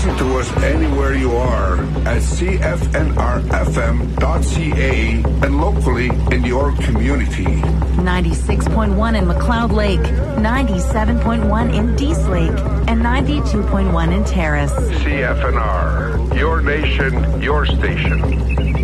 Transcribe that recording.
Listen to us anywhere you are at cfnrfm.ca and locally in your community. 96.1 in McLeod Lake, 97.1 in Dease Lake, and 92.1 in Terrace. CFNR, your nation, your station.